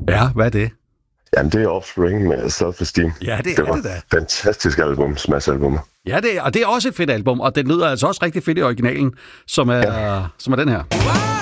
Ja, hvad er det? Jamen, det er Offspring med Self-Esteem. Ja, det er det da. Fantastisk album, smash-album. Ja, og det er også et fedt album, og det lyder altså også rigtig fedt i originalen, som er den her.